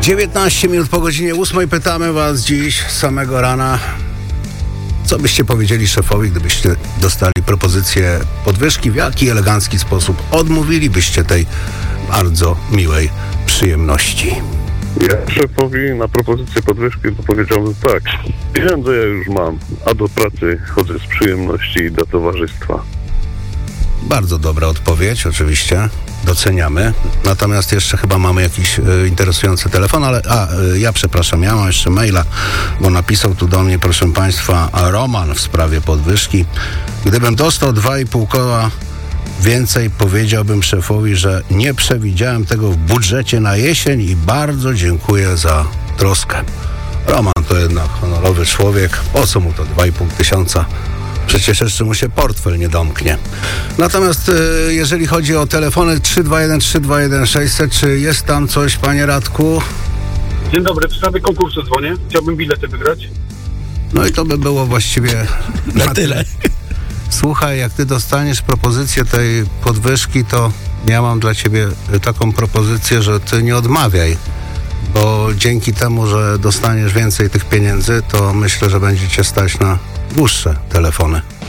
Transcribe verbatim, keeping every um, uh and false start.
dziewiętnaście minut po godzinie ósmej pytamy was dziś z samego rana, co byście powiedzieli szefowi, gdybyście dostali propozycję podwyżki, w jaki elegancki sposób odmówilibyście tej bardzo miłej przyjemności. Ja szefowi na propozycję podwyżki to powiedziałbym tak, pieniądze ja już mam, a do pracy chodzę z przyjemności i do towarzystwa. Bardzo dobra odpowiedź, oczywiście, doceniamy. Natomiast jeszcze chyba mamy jakiś y, interesujący telefon, ale a, y, ja przepraszam, ja mam jeszcze maila, bo napisał tu do mnie, proszę państwa, Roman w sprawie podwyżki. Gdybym dostał dwa i pół koła więcej, powiedziałbym szefowi, że nie przewidziałem tego w budżecie na jesień i bardzo dziękuję za troskę. Roman to jednak honorowy człowiek, po co mu to dwa i pół tysiąca? Przecież jeszcze mu się portfel nie domknie. Natomiast y, jeżeli chodzi o telefony trzy dwa jeden trzy dwa jeden sześćset, czy jest tam coś, panie Radku? Dzień dobry, w sprawie konkursu dzwonię. Chciałbym bilety wygrać. No i to by było właściwie na tyle. Słuchaj, jak ty dostaniesz propozycję tej podwyżki, to ja mam dla ciebie taką propozycję, że ty nie odmawiaj, bo dzięki temu, że dostaniesz więcej tych pieniędzy, to myślę, że będzie cię stać na dłuższe telefony.